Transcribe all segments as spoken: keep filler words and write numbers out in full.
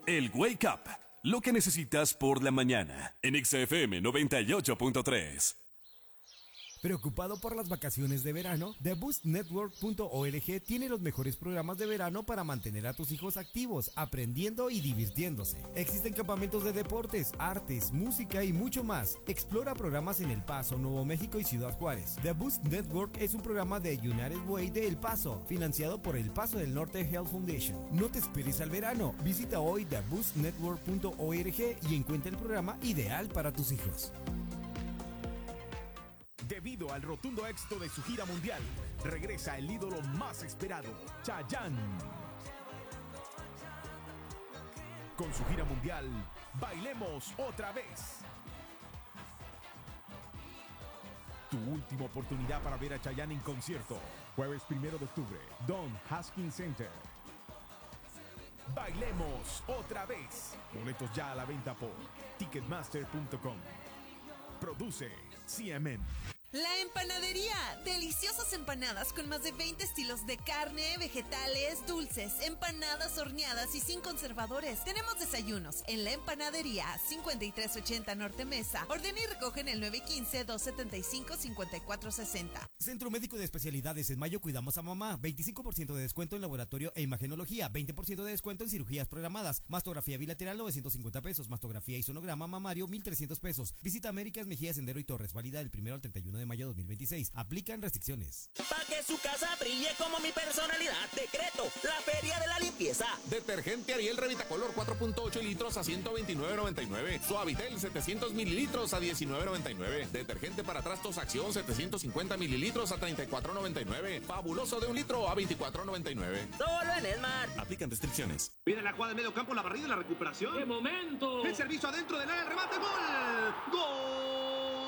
El Wake Up, lo que necesitas por la mañana, en X F M noventa y ocho punto tres. ¿Preocupado por las vacaciones de verano? The Boost Network punto org tiene los mejores programas de verano para mantener a tus hijos activos, aprendiendo y divirtiéndose. Existen campamentos de deportes, artes, música y mucho más. Explora programas en El Paso, Nuevo México y Ciudad Juárez. The Boost Network es un programa de United Way de El Paso, financiado por El Paso del Norte Health Foundation. No te esperes al verano. Visita hoy the boost network punto org y encuentra el programa ideal para tus hijos. Debido al rotundo éxito de su gira mundial, regresa el ídolo más esperado, Chayanne. Con su gira mundial, Bailemos Otra Vez. Tu última oportunidad para ver a Chayanne en concierto. Jueves primero de octubre, Don Haskins Center. Bailemos Otra Vez. Boletos ya a la venta por ticketmaster punto com. Produce C M N. La Empanadería. Deliciosas empanadas con más de veinte estilos de carne, vegetales, dulces, empanadas horneadas y sin conservadores. Tenemos desayunos en La Empanadería, cincuenta y tres ochenta Norte Mesa. Orden y recogen el nueve uno cinco, dos siete cinco, cinco cuatro seis cero. Centro Médico de Especialidades en Mayo Cuidamos a Mamá. veinticinco por ciento de descuento en laboratorio e imagenología. veinte por ciento de descuento en cirugías programadas. Mastografía bilateral novecientos cincuenta pesos. Mastografía y sonograma mamario mil trescientos pesos. Visita Américas Mejía Sendero y Torres. Válida del primero al treinta y uno de mayo dos mil veintiséis. Aplican restricciones. Para que su casa brille como mi personalidad. Decreto, la feria de la limpieza. Detergente Ariel Revitacolor cuatro punto ocho litros a ciento veintinueve noventa y nueve. Suavitel setecientos mililitros a diecinueve noventa y nueve. Detergente para trastos Acción setecientos cincuenta mililitros a treinta y cuatro noventa y nueve. Fabuloso de un litro a veinticuatro noventa y nueve. Solo en Esmar. Aplican restricciones. Viene la jugada de medio campo, la barrida y la recuperación. ¡Qué momento! El servicio adentro del área, el remate, gol. ¡Gol!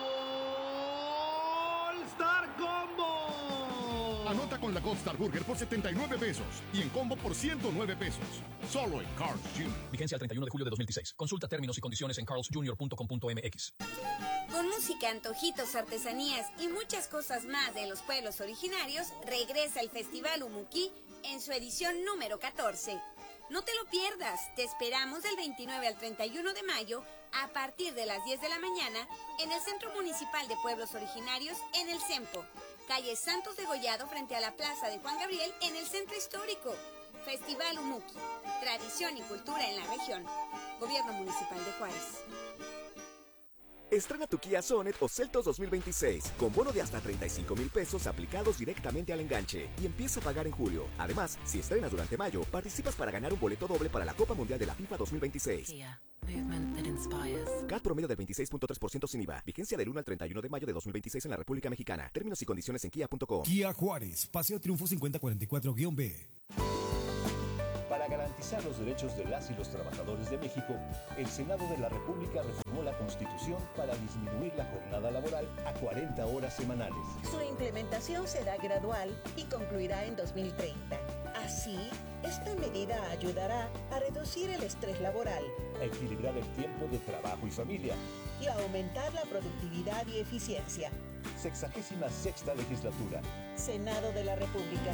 Star Combo. Anota con la Gold Star Burger por setenta y nueve pesos y en combo por ciento nueve pesos. Solo en Carl's junior Vigencia el treinta y uno de julio de dos mil dieciséis. Consulta términos y condiciones en carls junior punto com punto m x. Con música, antojitos, artesanías y muchas cosas más de los pueblos originarios, regresa el Festival Umuquí en su edición número catorce. No te lo pierdas, te esperamos del veintinueve al treinta y uno de mayo a partir de las diez de la mañana en el Centro Municipal de Pueblos Originarios en el CEMPO, calle Santos de Gollado frente a la Plaza de Juan Gabriel en el Centro Histórico. Festival Umuqui, tradición y cultura en la región. Gobierno Municipal de Juárez. Estrena tu Kia Sonet o Seltos dos mil veintiséis con bono de hasta treinta y cinco mil pesos aplicados directamente al enganche y empieza a pagar en julio. Además, si estrenas durante mayo, participas para ganar un boleto doble para la Copa Mundial de la FIFA dos mil veintiséis. Kia, movement that inspires. C A T promedio del veintiséis punto tres por ciento sin I V A. Vigencia del uno al treinta y uno de mayo de dos mil veintiséis en la República Mexicana. Términos y condiciones en kia punto com. Kia Juárez, Paseo Triunfo cincuenta cuarenta y cuatro B. Para garantizar los derechos de las y los trabajadores de México, el Senado de la República reformó la Constitución para disminuir la jornada laboral a cuarenta horas semanales. Su implementación será gradual y concluirá en dos mil treinta. Así, esta medida ayudará a reducir el estrés laboral, a equilibrar el tiempo de trabajo y familia y a aumentar la productividad y eficiencia. Sexagésima sexta legislatura. Senado de la República.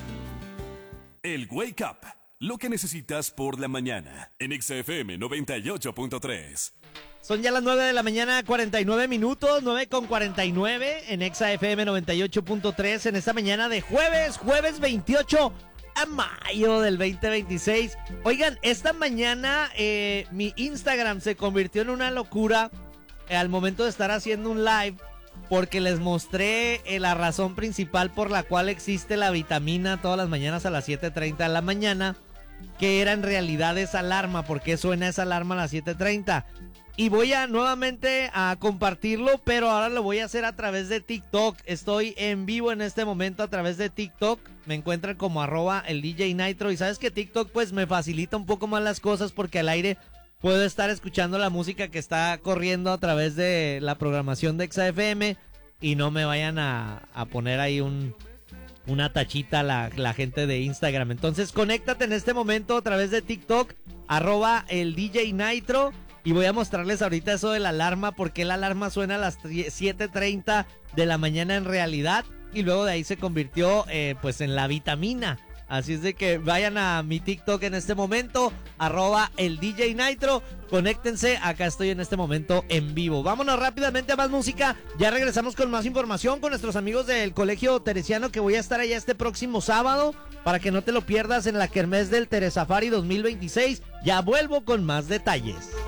El Wake Up, lo que necesitas por la mañana, en X F M noventa y ocho punto tres. Son ya las nueve de la mañana, cuarenta y nueve minutos, nueve con cuarenta y nueve en X F M noventa y ocho punto tres en esta mañana de jueves, jueves veintiocho de mayo del veinte veintiséis. Oigan, esta mañana eh, mi Instagram se convirtió en una locura eh, al momento de estar haciendo un live, porque les mostré eh, la razón principal por la cual existe la vitamina todas las mañanas a las siete treinta de la mañana, que era en realidad esa alarma, porque suena esa alarma a las siete treinta. Y voy a nuevamente a compartirlo, pero ahora lo voy a hacer a través de TikTok. Estoy en vivo en este momento a través de TikTok. Me encuentran como arroba el D J Nitro. Y sabes que TikTok pues me facilita un poco más las cosas, porque al aire puedo estar escuchando la música que está corriendo a través de la programación de X F M y no me vayan a, a poner ahí un, una tachita la, la gente de Instagram. Entonces conéctate en este momento a través de TikTok, arroba el D J Nitro, y voy a mostrarles ahorita eso de la alarma, porque la alarma suena a las siete treinta de la mañana en realidad, y luego de ahí se convirtió eh, pues en la vitamina. Así es de que vayan a mi TikTok en este momento, arroba el D J Nitro, conéctense, acá estoy en este momento en vivo. Vámonos rápidamente a más música, ya regresamos con más información con nuestros amigos del Colegio Teresiano, que voy a estar allá este próximo sábado, para que no te lo pierdas en la Kermés del Teresafari dos mil veintiséis. Ya vuelvo con más detalles.